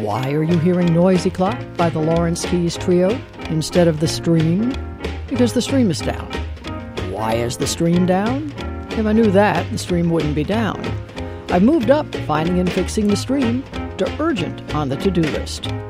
Why are you hearing Noisy Clock by the Lawrence Keys Trio instead of The Stream? Because the stream is down. Why is the stream down? If I knew that, the stream wouldn't be down. I've moved up finding and fixing the stream to urgent on the to-do list.